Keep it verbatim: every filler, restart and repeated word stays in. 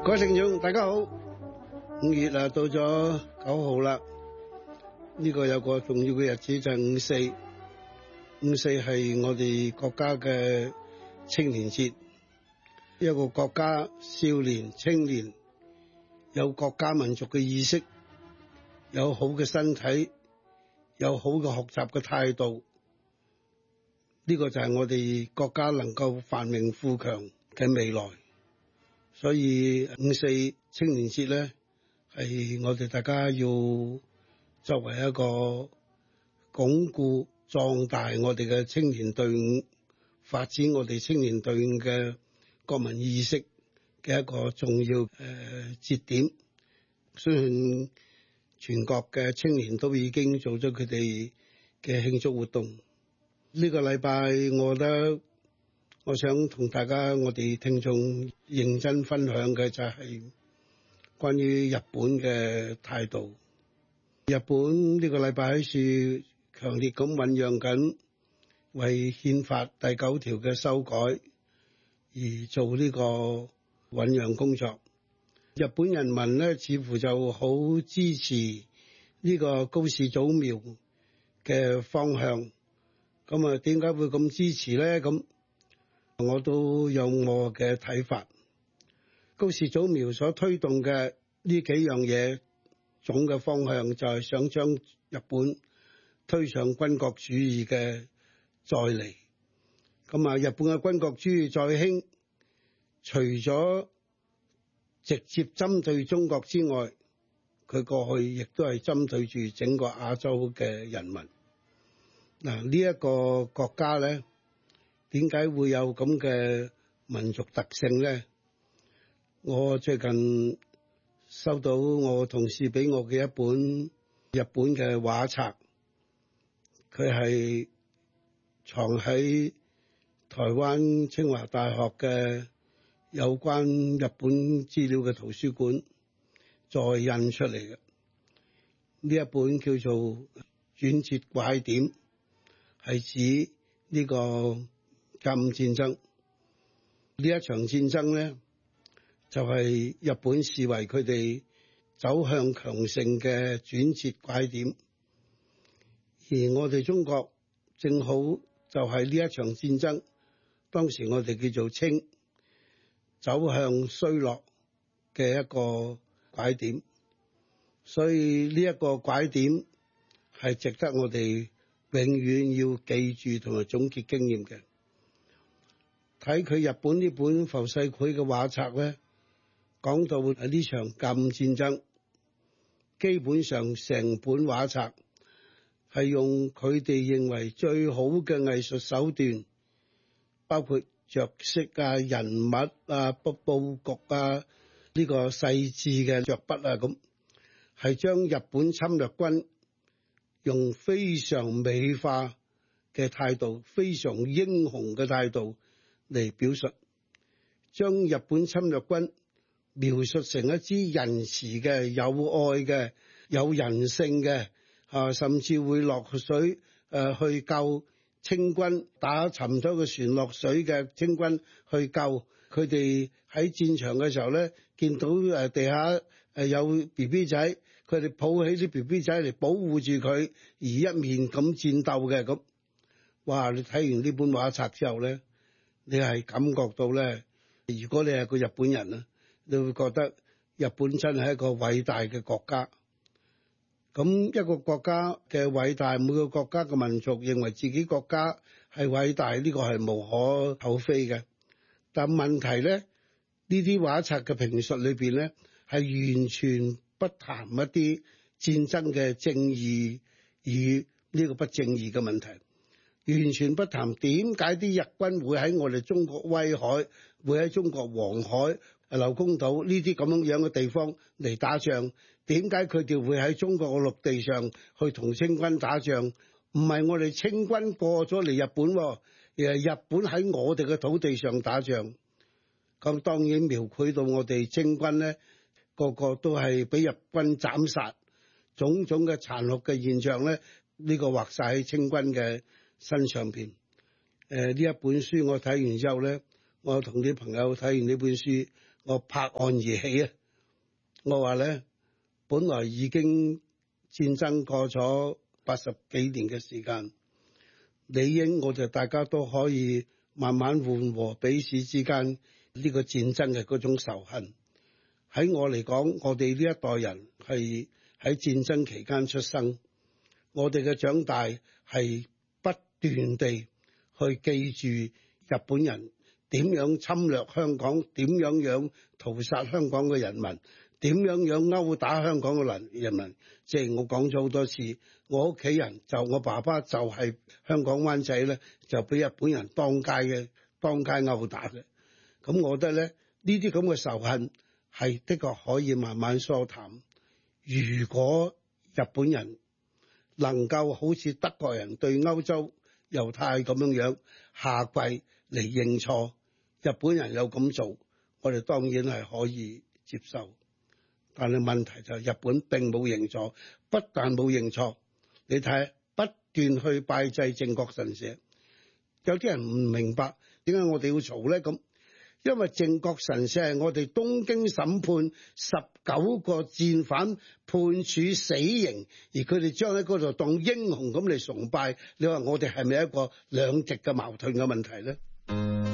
各位聽眾大家好，五月啊到咗九號啦，呢、這個有個重要嘅日子就係五四，五四係我哋國家嘅青年節，一個國家少年青年有國家民族嘅意識，有好嘅身體，有好嘅學習嘅態度，呢、這個就係我哋國家能夠繁榮富強嘅未來。所以五四青年節咧，係我哋大家要作為一個鞏固壯大我哋嘅青年隊伍，發展我哋青年隊伍嘅國民意識嘅一個重要誒節點。相信全國嘅青年都已經做咗佢哋嘅慶祝活動。呢、這個禮拜我覺得我想同大家我哋聽眾認真分享嘅就係關於日本嘅態度。日本呢個禮拜喺處強烈咁醞釀緊為憲法第九條嘅修改而做呢個醞釀工作。日本人民咧似乎就好支持呢個高市早苗嘅方向。咁啊，點解會咁支持咧？咁我都有我嘅睇法。高市早苗所推動嘅呢幾樣嘢，總嘅方向就係想將日本推上軍國主義嘅再嚟。咁啊，日本嘅軍國主義再興，除咗直接針對中國之外，佢過去亦都係針對住整個亞洲嘅人民。嗱，呢一個國家咧，點解會有咁嘅民族特性咧？我最近收到我同事俾我嘅一本日本嘅畫冊，佢係藏喺台灣清華大學嘅有關日本資料嘅圖書館再印出嚟嘅。呢一本叫做《轉折拐點》，係指呢個甲午戰爭。呢一場戰爭咧，就係日本視為佢哋走向強盛嘅轉折拐點，而我哋中國正好就係呢一場戰爭，當時我哋叫做清，走向衰落嘅一個拐點。所以呢一個拐點係值得我哋永遠要記住同埋總結經驗嘅。睇佢日本呢本浮世繪嘅畫冊咧，講到喺呢場甲午戰爭，基本上成本畫冊係用佢哋認為最好嘅藝術手段，包括着色啊、人物啊、布佈局啊、呢、這個細緻嘅着筆啊，咁係將日本侵略軍用非常美化嘅態度、非常英雄嘅態度嚟表述，將日本侵略軍描述成一支仁慈嘅、有愛嘅、有人性嘅，啊，甚至會落水誒、呃、去救清軍，打沉咗個船落水嘅清軍去救佢哋。喺戰場嘅時候咧，見到誒地下誒有 B B 仔，佢哋抱起啲 B B 仔嚟保護住佢，而一面咁戰鬥嘅。咁哇！你睇完呢本畫冊之後咧，你係感覺到咧，如果你係個日本人啊，你會覺得日本真係一個偉大嘅國家。咁一個國家嘅偉大，每個國家嘅民族認為自己國家係偉大，呢個係無可厚非嘅。但問題咧，呢啲畫冊嘅評述裏邊咧，係完全不談一啲戰爭嘅正義與呢個不正義嘅問題，完全不談點解啲日軍會喺我哋中國威海，會喺中國黃海、劉公島呢啲咁樣樣嘅地方嚟打仗，點解佢哋會喺中國嘅陸地上去同清軍打仗？唔係我哋清軍過咗嚟日本，而係日本喺我哋嘅土地上打仗。咁當然描繪到我哋清軍咧，個個都係俾日軍斬殺，種種嘅殘酷嘅現象咧，呢個畫晒喺清軍嘅身上邊。誒，呢一本書我睇完之後咧，我同啲朋友睇完呢本書， 我拍案而起啊！我話咧，本來已經戰爭過咗八十幾年嘅時間，理應我哋大家都可以慢慢緩和彼此之間呢個戰爭嘅嗰種仇恨。喺我嚟講，我哋呢一代人係喺戰爭期間出生，我哋嘅長大係不斷地去記住日本人點樣侵略香港，點樣樣屠殺香港嘅人民，點樣樣毆打香港嘅人人民。即係我講咗好多次，我屋企人就我爸爸就係香港灣仔咧，就俾日本人當街嘅當街毆打嘅。咁我覺得咧，呢啲咁嘅仇恨係的確可以慢慢疏淡。如果日本人能夠好似德國人對歐洲猶太咁樣樣下跪嚟認錯，日本人有咁做，我哋當然係可以接受。但係問題就係日本並冇認錯，不但冇認錯，你睇不斷去拜祭靖國神社。有啲人唔明白點解我哋要嘈咧咁。因為靖國神社係我哋東京審判十九個戰犯判處死刑，而佢哋將喺嗰度當英雄咁嚟崇拜。你話我哋係咪一個兩極嘅矛盾嘅問題咧？